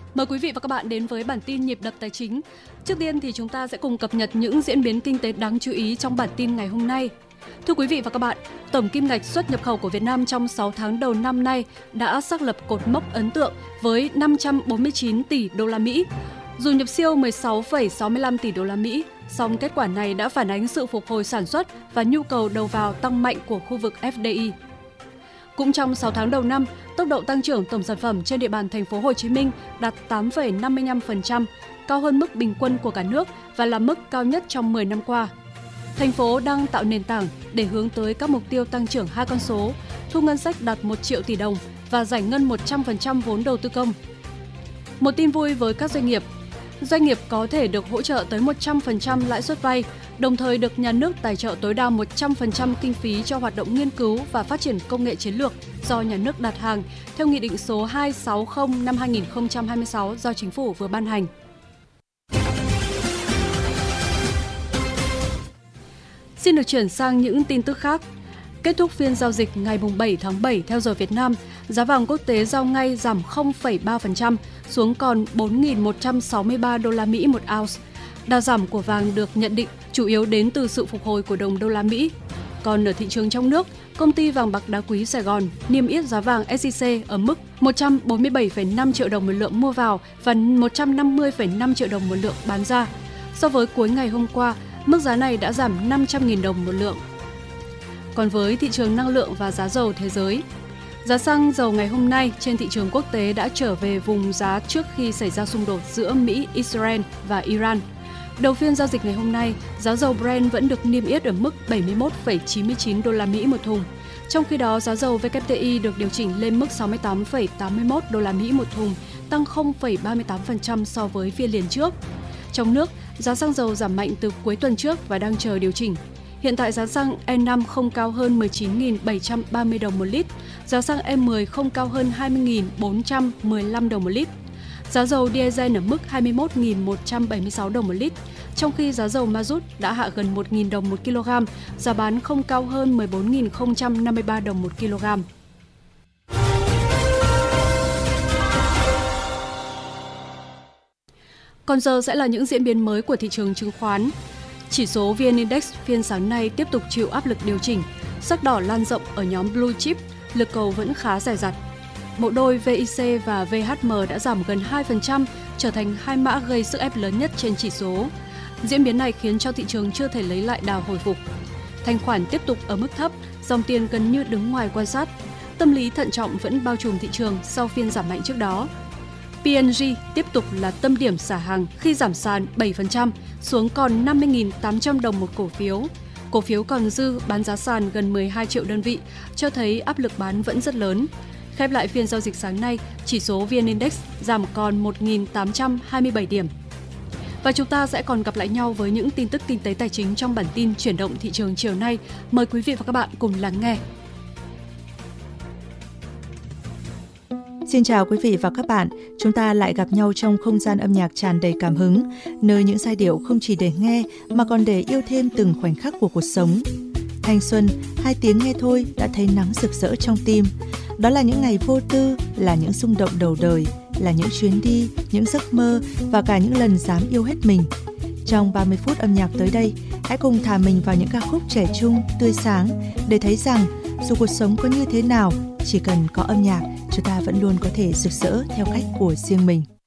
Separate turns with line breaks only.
Mời quý vị và các bạn đến với bản tin nhịp đập tài chính. Trước tiên thì chúng ta sẽ cùng cập nhật những diễn biến kinh tế đáng chú ý trong bản tin ngày hôm nay. Thưa quý vị và các bạn, tổng kim ngạch xuất nhập khẩu của Việt Nam trong 6 tháng đầu năm nay đã xác lập cột mốc ấn tượng với 549 tỷ đô la Mỹ. Dù nhập siêu 16,65 tỷ đô la Mỹ, song kết quả này đã phản ánh sự phục hồi sản xuất và nhu cầu đầu vào tăng mạnh của khu vực FDI. Cũng trong 6 tháng đầu năm, tốc độ tăng trưởng tổng sản phẩm trên địa bàn thành phố Hồ Chí Minh đạt 8,55%, cao hơn mức bình quân của cả nước và là mức cao nhất trong 10 năm qua. Thành phố đang tạo nền tảng để hướng tới các mục tiêu tăng trưởng hai con số, thu ngân sách đạt 1 triệu tỷ đồng và giải ngân 100% vốn đầu tư công. Một tin vui với các doanh nghiệp có thể được hỗ trợ tới 100% lãi suất vay, đồng thời được nhà nước tài trợ tối đa 100% kinh phí cho hoạt động nghiên cứu và phát triển công nghệ chiến lược do nhà nước đặt hàng theo Nghị định số 260 năm 2026 do Chính phủ vừa ban hành. Xin được chuyển sang những tin tức khác. Kết thúc phiên giao dịch ngày 7 tháng 7 theo giờ Việt Nam, giá vàng quốc tế giao ngay giảm 0,3% xuống còn 4.163 đô la Mỹ một ounce. Đà giảm của vàng được nhận định chủ yếu đến từ sự phục hồi của đồng đô la Mỹ. Còn ở thị trường trong nước, công ty vàng bạc đá quý Sài Gòn niêm yết giá vàng SJC ở mức 147,5 triệu đồng một lượng mua vào và 150,5 triệu đồng một lượng bán ra. So với cuối ngày hôm qua, mức giá này đã giảm 500.000 đồng một lượng. Còn với thị trường năng lượng và giá dầu thế giới, giá xăng dầu ngày hôm nay trên thị trường quốc tế đã trở về vùng giá trước khi xảy ra xung đột giữa Mỹ, Israel và Iran. Đầu phiên giao dịch ngày hôm nay, giá dầu Brent vẫn được niêm yết ở mức 71,99 đô la Mỹ một thùng. Trong khi đó, giá dầu WTI được điều chỉnh lên mức 68,81 đô la Mỹ một thùng, tăng 0,38% so với phiên liền trước. Trong nước, giá xăng dầu giảm mạnh từ cuối tuần trước và đang chờ điều chỉnh. Hiện tại giá xăng E5 không cao hơn 19.730 đồng một lít, giá xăng E10 không cao hơn 20.415 đồng một lít. Giá dầu diesel ở mức 21.176 đồng một lít, trong khi giá dầu ma-rút đã hạ gần 1.000 đồng một kg, giá bán không cao hơn 14.053 đồng một kg. Còn giờ sẽ là những diễn biến mới của thị trường chứng khoán. Chỉ số VN Index phiên sáng nay tiếp tục chịu áp lực điều chỉnh, sắc đỏ lan rộng ở nhóm Blue Chip, lực cầu vẫn khá dè dặt. Bộ đôi VIC và VHM đã giảm gần 2%, trở thành hai mã gây sức ép lớn nhất trên chỉ số. Diễn biến này khiến cho thị trường chưa thể lấy lại đà hồi phục. Thanh khoản tiếp tục ở mức thấp, dòng tiền gần như đứng ngoài quan sát. Tâm lý thận trọng vẫn bao trùm thị trường sau phiên giảm mạnh trước đó. P&G tiếp tục là tâm điểm xả hàng khi giảm sàn 7% xuống còn 50.800 đồng một cổ phiếu. Cổ phiếu còn dư bán giá sàn gần 12 triệu đơn vị, cho thấy áp lực bán vẫn rất lớn. Khép lại phiên giao dịch sáng nay, chỉ số VN Index giảm còn 1.827 điểm. Và chúng ta sẽ còn gặp lại nhau với những tin tức kinh tế tài chính trong bản tin chuyển động thị trường chiều nay. Mời quý vị và các bạn cùng lắng nghe.
Xin chào quý vị và các bạn, chúng ta lại gặp nhau trong không gian âm nhạc tràn đầy cảm hứng, nơi những giai điệu không chỉ để nghe mà còn để yêu thêm từng khoảnh khắc của cuộc sống. Thanh xuân, 2 tiếng nghe thôi đã thấy nắng rực rỡ trong tim. Đó là những ngày vô tư, là những xung động đầu đời, là những chuyến đi, những giấc mơ và cả những lần dám yêu hết mình. Trong 30 phút âm nhạc tới đây, hãy cùng thả mình vào những ca khúc trẻ trung, tươi sáng để thấy rằng dù cuộc sống có như thế nào, chỉ cần có âm nhạc, chúng ta vẫn luôn có thể rực rỡ theo cách của riêng mình.